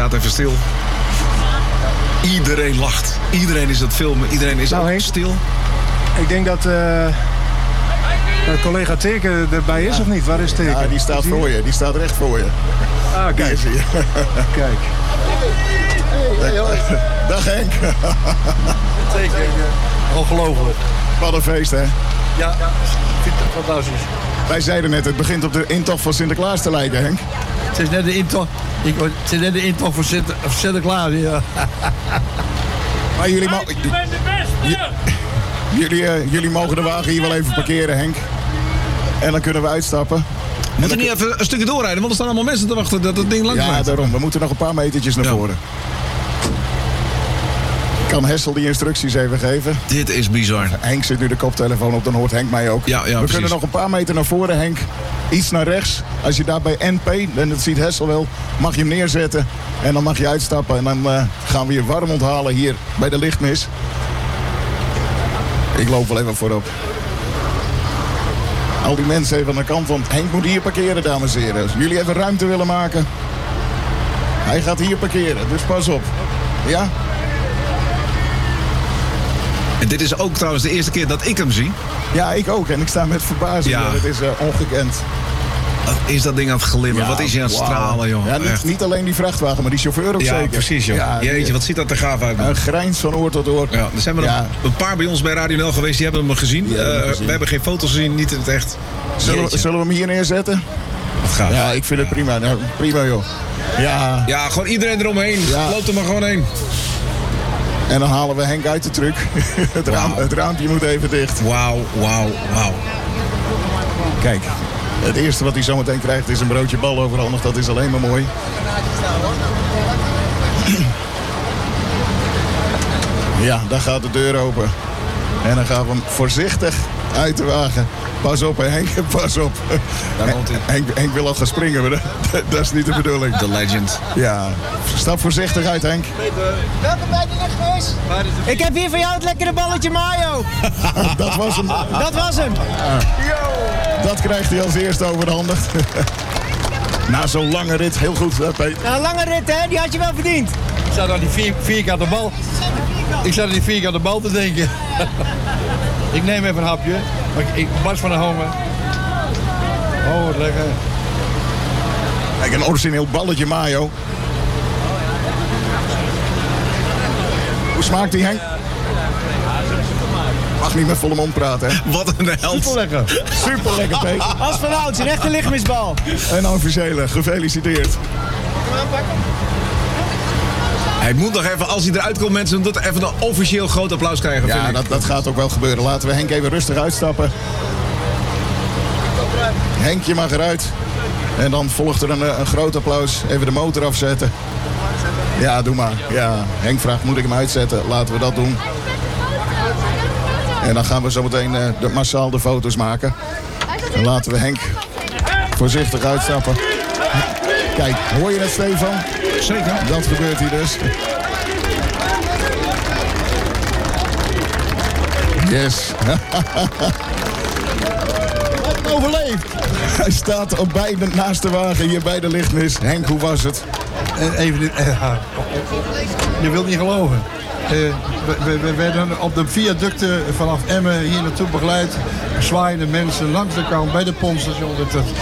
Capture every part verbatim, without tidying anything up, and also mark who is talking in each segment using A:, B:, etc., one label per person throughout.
A: staat even stil. Iedereen lacht. Iedereen is aan het filmen. Iedereen is
B: Nou,
A: ook
B: Henk,
A: stil.
B: Ik denk dat uh, collega Teken erbij is, ja. Of niet? Waar is Teken?
C: Ja, die staat voor je. Die staat recht voor je.
B: Ah, kijk.
C: Zie je.
B: Kijk.
C: Hey, hey, dag Henk.
D: Zeker. Ongelooflijk.
C: Wat een feest, hè?
D: Ja, ik vind het fantastisch.
C: Wij zeiden net, het begint op de intocht van Sinterklaas te lijken, Henk.
D: Het is net de intocht, ik, het is net de intocht van Sinter, Sinterklaas, ja.
C: Maar jullie, mo-
E: Ik ben de beste!
C: jullie, uh, jullie mogen de wagen hier wel even parkeren, Henk. En dan kunnen we uitstappen.
A: Moet er niet even een stukje doorrijden, want er staan allemaal mensen te wachten dat het ding langs
C: Ja,
A: rijdt.
C: daarom. We moeten nog een paar metertjes naar
A: Ja.
C: voren. Kan Hessel die instructies even geven?
A: Dit is bizar.
C: Henk zit nu de koptelefoon op, dan hoort Henk mij ook.
A: Ja, ja,
C: we
A: precies.
C: kunnen nog een paar meter naar voren, Henk. Iets naar rechts. Als je daar bij N P, en dat ziet Hessel wel, mag je hem neerzetten. En dan mag je uitstappen. En dan uh, gaan we je warm onthalen hier bij de lichtmis. Ik loop wel even voorop. Al die mensen even aan de kant, want Henk moet hier parkeren, dames en heren. Als jullie even ruimte willen maken. Hij gaat hier parkeren, dus pas op. Ja?
A: En dit is ook trouwens de eerste keer dat ik hem zie.
C: Ja, ik ook. En ik sta met verbazing.
A: Ja.
C: Het is uh, ongekend.
A: Wat is dat ding aan het glimmen?
C: Ja,
A: wat is hij aan het
C: wauw.
A: stralen, joh?
C: Ja, niet,
A: Echt.
C: niet alleen die vrachtwagen, maar die chauffeur ook
A: Ja,
C: zeker.
A: precies, joh.
C: Ja,
A: Jeetje,
C: die-
A: wat ziet dat er gaaf uit, man.
C: Een grijns van oor tot oor.
A: Ja, er zijn er
C: Ja.
A: een paar bij ons bij Radio N L geweest, die hebben hem gezien.
C: Die hebben hem
A: Uh,
C: gezien.
A: we hebben geen foto's gezien, niet in het echt.
C: Zullen, we,
A: Jeetje,
C: zullen we hem hier neerzetten?
A: wat gaaf.
C: Ja, ik vind het prima. Nou, prima, joh. Ja.
A: Ja, gewoon iedereen eromheen.
C: Ja.
A: Loop er maar gewoon heen.
C: En dan halen we Henk uit de truck. het, raam,
A: Wauw.
C: het raampje moet even dicht.
A: Wauw, wauw, wauw.
C: Kijk, het eerste wat hij zometeen krijgt is een broodje bal overhandigd. Dat is alleen maar mooi. Ja, dan gaat de deur open. En dan gaan we hem voorzichtig uit de wagen. Pas op, hè, Henk, pas op.
A: Daar komt hij.
C: Henk, Henk wil al gaan springen, maar dat, dat is niet de bedoeling.
A: The legend.
C: Ja, stap voorzichtig uit, Henk.
F: Welkom bij de lichtmis. Ik heb hier voor jou het lekkere balletje mayo.
C: Dat was hem.
F: Dat was hem.
C: Dat krijgt hij als eerste overhandigd. Na zo'n lange rit, heel goed, hè, Peter.
F: Nou, een lange rit, hè? Die had je wel verdiend.
D: Ik zat aan die vier, vierkante bal. Ik zat aan die vierkante bal te denken. Ik neem even een hapje. Maar ik, ik barst van de honger. Oh, wat lekker.
C: Kijk, een origineel balletje mayo. Hoe smaakt die, Henk? Mag niet met volle mond praten, hè?
A: Wat een held.
C: Super lekker. Super lekker, Peter.
F: Als van ouds, een echte lichtmisbal.
C: En officiële, gefeliciteerd.
A: Hij moet nog even, als hij eruit komt, mensen, dat even een officieel groot applaus krijgen. vind
C: Ja,
A: ik.
C: dat, dat gaat ook wel gebeuren. Laten we Henk even rustig uitstappen. Henk, je mag eruit. En dan volgt er een, een groot applaus. Even de motor afzetten. Ja, doe maar. Ja, Henk vraagt, moet ik hem uitzetten? Laten we dat doen. En dan gaan we zo meteen uh, de, massaal de foto's maken. En laten we Henk voorzichtig uitstappen. Kijk, hoor je dat, Stefan?
A: Zeker.
C: Dat gebeurt hier dus. Yes. Overleefd. Hij staat op beide, naast de wagen hier bij de lichtmis. Henk, hoe was het?
D: En even dit, eh, je wilt niet geloven. Eh, we, we, we werden op de viaducten vanaf Emmen hier naartoe begeleid. Zwaaiende mensen langs de kant bij de pompstation. Dat, dat.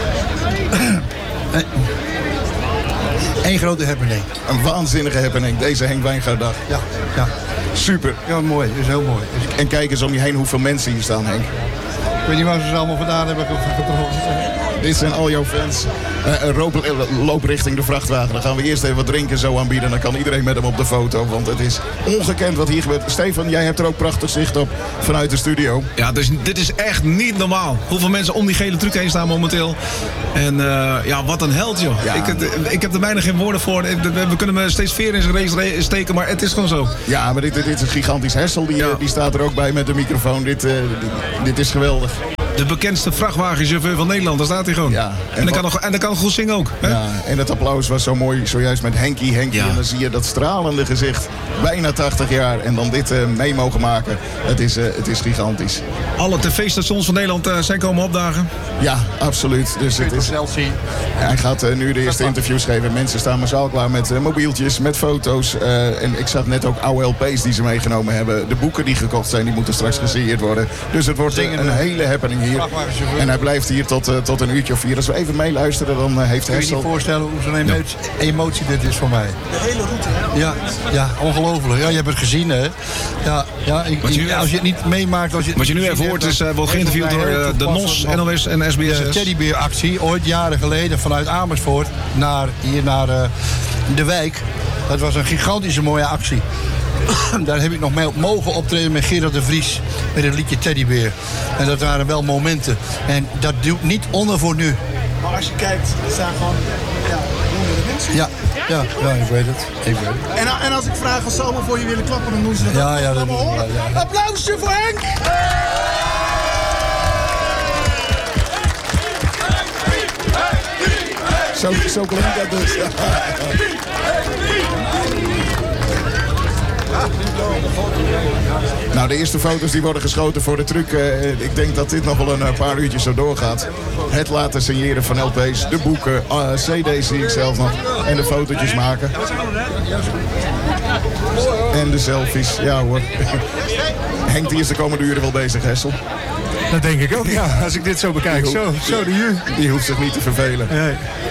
D: Eén grote happening.
C: Een waanzinnige happening, deze Henk Wijngaarddag.
D: Ja, ja.
C: Super.
D: Ja, mooi. Dat is heel mooi. Dus
C: En kijk eens om je heen hoeveel mensen hier staan, Henk.
D: ik weet niet waar ze ze allemaal vandaan hebben getrokken.
C: Dit zijn al jouw fans. Uh, een roop, uh, loop richting de vrachtwagen. Dan gaan we eerst even wat drinken zo aanbieden. Dan kan iedereen met hem op de foto. Want het is ongekend wat hier gebeurt. Stefan, jij hebt er ook prachtig zicht op vanuit de studio.
A: Ja, dus dit is echt niet normaal. Hoeveel mensen om die gele truc heen staan momenteel. En uh, ja, wat een held, joh.
C: Ja.
A: Ik, ik heb er bijna geen woorden voor. We kunnen me steeds veer in zijn race steken, maar het is gewoon zo.
C: Ja, maar dit, dit is een gigantisch. Hessel, die,
A: Ja.
C: die staat er ook bij met de microfoon. Dit, uh, dit, dit is geweldig.
A: De bekendste vrachtwagenchauffeur van Nederland, daar staat hij gewoon.
C: Ja,
A: en,
C: en
A: en, dan
C: wat-
A: kan nog, en dan kan goed zingen ook. Hè?
C: Ja, en het applaus was zo mooi, zojuist met Henkie, Henkie.
A: Ja.
C: En dan zie je dat stralende gezicht, bijna tachtig jaar. En dan dit uh, mee mogen maken, het is, uh, het is gigantisch.
A: Alle tv-stations van Nederland uh, zijn komen opdagen.
C: Ja, absoluut. Dus het is, hij gaat uh, nu de eerste interviews geven. Mensen staan massaal klaar met uh, mobieltjes, met foto's. Uh, en ik zag net ook oude L P's die ze meegenomen hebben. De boeken die gekocht zijn, die moeten straks gesigneerd worden. Dus het wordt uh, een hele happening hier. En hij blijft hier tot, uh, tot een uurtje of vier. Als we even meeluisteren, dan uh, heeft
D: Kun je je
C: Hessel...
D: niet voorstellen hoe zo'n emotie, emotie dit is voor mij? De hele route, hè? Ja, ja, ongelooflijk. Ja, je hebt het gezien, hè? Ja, ja, ik,
A: Wat je-
D: ik- als je het niet meemaakt... Als je het
A: Wat je nu
D: niet
A: even
D: gezien
A: hoort
D: hebt,
A: is, uh,
D: dan-
A: wordt geïnterviewd door uh, de N O S, N O S en S B
D: De
A: S.
D: teddybeeractie, ooit jaren geleden vanuit Amersfoort naar hier naar uh, de wijk. Dat was een gigantische mooie actie. Daar heb ik nog mee op mogen optreden met Gerard de Vries. Met het liedje Teddybeer. En dat waren wel momenten. En dat doet niet onder voor nu.
E: Maar als je kijkt, er staan gewoon ja, honderden mensen.
D: Ja, ja, ja, ik weet het. Ik weet het.
E: En, en als ik vraag of ze allemaal voor je willen klappen, dan doen ze dat.
D: Ja, ja, dat
E: allemaal
D: doen ze,
E: horen.
D: ja, ja.
E: Applausje voor Henk!
C: Zo, zo klinkt dat dus. Nou, de eerste foto's die worden geschoten voor de truc. Uh, ik denk dat dit nog wel een uh, paar uurtjes zo doorgaat. Het laten signeren van L P's, de boeken, uh, C D's zie ik zelf nog. En de fotootjes maken. En de selfies, ja hoor. Henk, die is de komende uren wel bezig, Hessel.
B: Dat denk ik ook, ja. Als ik dit zo bekijk. Zo, zo de ju.
C: Die hoeft zich niet te vervelen.
B: Nee.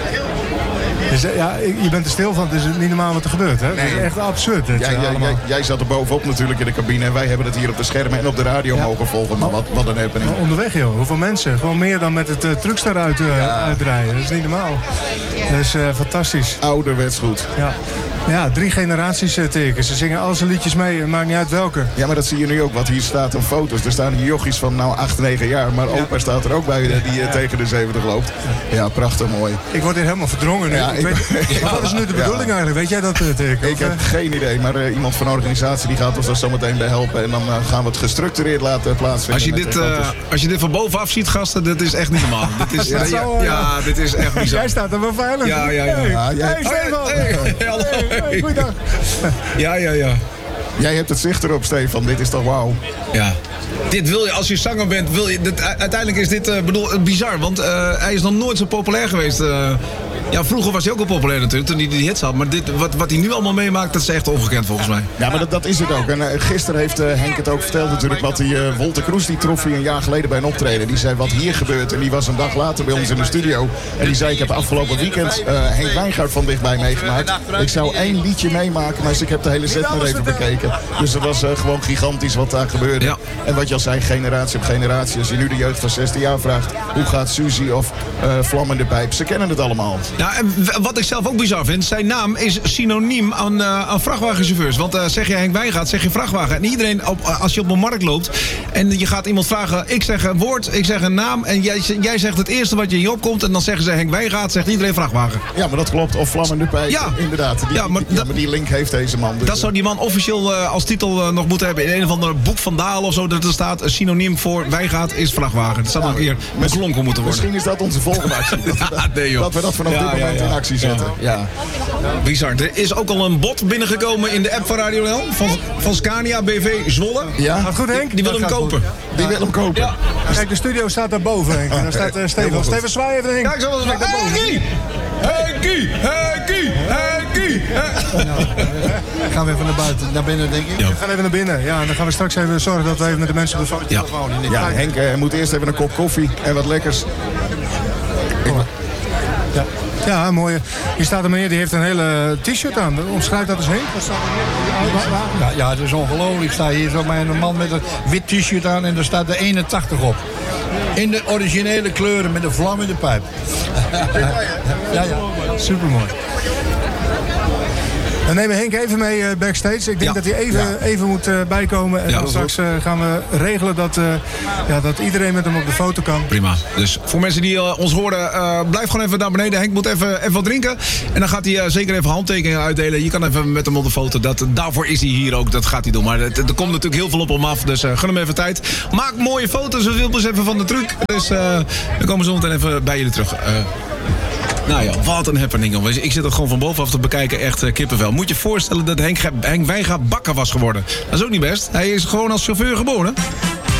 B: Dus, eh, ja, je bent er stil van. Het is niet normaal wat er gebeurt, hè? Het is
C: Nee.
B: echt absurd, dit,
C: Ja,
B: eh,
C: jij,
B: allemaal.
C: jij, jij zat er bovenop natuurlijk in de cabine. En wij hebben het hier op de schermen en op de radio mogen volgen. Maar wat, wat een happening.
B: Maar onderweg, joh. Hoeveel mensen. Gewoon meer dan met het uh, truckstar uit, uh, uitrijden. Dat is niet normaal. Dat is uh, fantastisch.
C: Ouderwets goed.
B: Ja. Ja, drie generaties uh, teken. Ze zingen al zijn liedjes mee. Het maakt niet uit welke.
C: Ja, maar dat zie je nu ook, wat hier staat op foto's. Er staan hier jochies van nou acht, negen jaar. Maar opa staat er ook bij, uh, die uh, tegen de zeventig loopt. Ja, prachtig mooi.
B: Ik word hier helemaal verdrongen nu.
C: Ja,
B: ik
C: ik-
B: weet,
C: ja.
B: wat is nu de bedoeling
C: Ja.
B: eigenlijk? Weet jij dat, uh, teken?
C: Ik
B: Of,
C: heb
B: uh,
C: geen idee, maar uh, iemand van de organisatie die gaat ons daar zo meteen bij helpen. En dan uh, gaan we het gestructureerd laten plaatsvinden.
A: Als je,
C: met
A: dit,
C: de
A: uh,
C: foto's.
A: als je dit van bovenaf ziet, gasten, dit is echt niet normaal. Dit is,
C: Ja,
A: ja,
C: dat
A: ja,
B: zou, uh,
A: ja, dit is echt bizar.
B: Jij staat er wel veilig.
A: Ja, ja, ja.
B: Hey,
C: Ja, jij-
B: hey, Stefan.
A: Hey, hey, hallo.
B: Hey, goeiedag.
A: Ja, ja, ja.
C: Jij hebt het zicht erop, Stefan. Dit is toch wauw.
A: Ja. Dit wil je, als je zanger bent, wil je... Dit, uiteindelijk is dit, uh, bedoel, uh, bizar, want uh, hij is nog nooit zo populair geweest. Uh, ja, vroeger was hij ook al populair natuurlijk, toen hij die hits had. Maar dit, wat, wat hij nu allemaal meemaakt, dat is echt ongekend volgens mij.
C: Ja, maar dat, dat is het ook. En uh, gisteren heeft uh, Henk het ook verteld natuurlijk. Wat die uh, Wolter Kroes, die trof hij een jaar geleden bij een optreden. Die zei wat hier gebeurt. En die was een dag later bij ons in de studio. En die zei, ik heb afgelopen weekend uh, Henk Wijngaard van dichtbij meegemaakt. Ik zou één liedje meemaken, maar ik heb de hele set maar even bekeken. Dus het was uh, gewoon gigantisch wat daar gebeurde.
A: Ja.
C: En wat je al zei, generatie op generatie. Als je nu de jeugd van zestien jaar vraagt, hoe gaat Suzy of uh, Vlammende Pijp? Ze kennen het allemaal.
A: Ja, en w- wat ik zelf ook bizar vind, zijn naam is synoniem aan, uh, aan vrachtwagenchauffeurs. Want uh, zeg je Henk Wijngaard, zeg je vrachtwagen. En iedereen, op, als je op een markt loopt en je gaat iemand vragen, ik zeg een woord, ik zeg een naam en jij, jij zegt het eerste wat je in je opkomt en dan zeggen ze Henk Wijngaard, zegt iedereen vrachtwagen.
C: Ja, maar dat klopt. Of Vlammende Pijp,
A: Ja.
C: inderdaad. Die,
A: Ja, maar
C: ja,
A: dat-
C: maar die link heeft deze man. Dus,
A: Dat zou die man officieel uh, als titel uh, nog moeten hebben in een of ander boek van Dalen of zo. Dat er staat, een synoniem voor Wijngaard is vrachtwagen. Dat zou nog een keer beklonken moeten worden.
C: Misschien is dat onze volgende actie. Dat, we-
A: nee, joh.
C: dat we dat vanaf
A: Ja,
C: dit
A: ja,
C: moment
A: ja.
C: in actie zetten. Ja.
A: Bizar. Er is ook al een bot binnengekomen in de app van Radio N L. Van, van Scania B V Zwolle.
C: Ja,
B: Gaat goed, Henk?
A: Die wil hem
B: Dat gaat
A: kopen.
C: die wil hem kopen.
A: Ja.
B: Kijk, de studio staat daarboven, Henk. En daar staat uh,
C: Helemaal
B: Steven.
C: goed.
B: Steven, zwaai even, Henk.
A: Kijk zo wel eens. Henkie! Henkie! Henkie! Henkie!
D: Gaan we even naar buiten, naar binnen, denk ik.
A: Ja.
B: We gaan even naar binnen. Ja, en dan gaan we straks even zorgen dat we even met de mensen op de foto
A: Ja.
D: Gewoon in de
C: Ja, Henk eh, moet eerst even een kop koffie en wat lekkers.
B: Ja, ja, mooi. Hier staat een meneer die heeft een hele t-shirt aan. Omschrijf dat eens, Henk. Wat staat er hier? Wa- wa-
D: Ja, ja, het is ongelooflijk. Ik sta hier zo bij een man met een wit t-shirt aan en daar staat de eenentachtig op. In de originele kleuren met een vlam in de pijp. Ja, ja.
B: Supermooi. We nemen Henk even mee uh, backstage. Ik denk
A: Ja.
B: dat hij even,
C: Ja.
B: even moet uh, bijkomen. En
A: Ja,
B: dan straks uh, gaan we regelen dat, uh, ja, dat iedereen met hem op de foto kan.
A: Prima. Dus voor mensen die uh, ons horen, uh, blijf gewoon even naar beneden. Henk moet even, even wat drinken. En dan gaat hij uh, zeker even handtekeningen uitdelen. Je kan even met hem op de foto. Dat, daarvoor is hij hier ook. Dat gaat hij doen. Maar het, er komt natuurlijk heel veel op hem af. Dus uh, gun hem even tijd. Maak mooie foto's. We willen dus even van de truc. Dus uh, we komen zo meteen even bij jullie terug. Uh, Nou ja, wat een happening, jongens. Ik zit er gewoon van bovenaf te bekijken, echt uh, kippenvel. Moet je je voorstellen dat Henk, Henk Wijngaard bakker was geworden. Dat is ook niet best. Hij is gewoon als chauffeur geboren.